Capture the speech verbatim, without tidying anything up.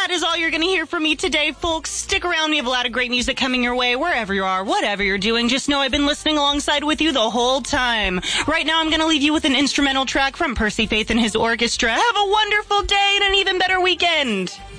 that is all you're going to hear from me today, folks. Stick around. We have a lot of great music coming your way wherever you are, whatever you're doing. Just know I've been listening alongside with you the whole time. Right now, I'm going to leave you with an instrumental track from Percy Faith and his orchestra. Have a wonderful day and an even better weekend.